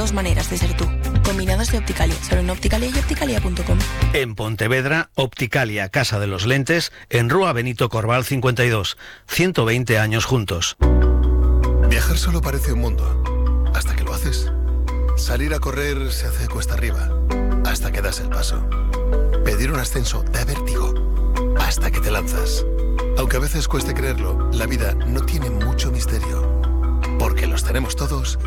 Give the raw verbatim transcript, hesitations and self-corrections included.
dos maneras de ser tú. Combinados de Opticalia, solo en Opticalia y opticalia punto com. En Pontevedra, Opticalia, Casa de los Lentes, en Rúa Benito Corval cincuenta y dos. ciento veinte años juntos. Viajar solo parece un mundo, hasta que lo haces. Salir a correr se hace cuesta arriba, hasta que das el paso. Pedir un ascenso da vértigo, hasta que te lanzas. Aunque a veces cueste creerlo, la vida no tiene mucho misterio, porque los tenemos todos